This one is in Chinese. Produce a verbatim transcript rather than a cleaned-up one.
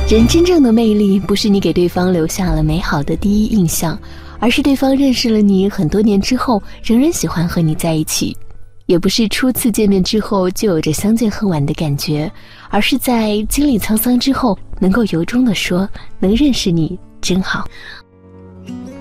人真正的魅力不是你给对方留下了美好的第一印象，而是对方认识了你很多年之后仍然喜欢和你在一起。也不是初次见面之后就有着相见恨晚的感觉，而是在经历沧桑之后能够由衷地说，能认识你真好。